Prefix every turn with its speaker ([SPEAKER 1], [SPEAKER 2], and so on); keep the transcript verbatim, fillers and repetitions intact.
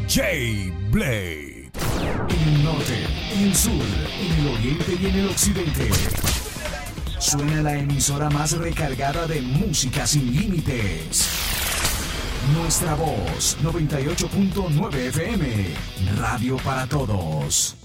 [SPEAKER 1] J Blade. En el norte, en el sur, en el oriente y en el occidente. Suena la emisora más recargada de música sin límites. Nuestra voz, noventa y ocho punto nueve F M. Radio para todos.